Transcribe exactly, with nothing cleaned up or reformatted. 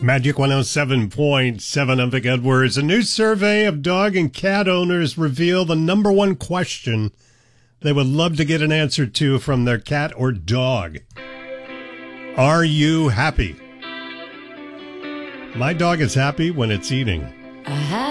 Magic one oh seven point seven. I'm Vic Edwards. A new survey of dog and cat owners reveal the number one question they would love to get an answer to from their cat or dog. Are you happy? My dog is happy when it's eating. I had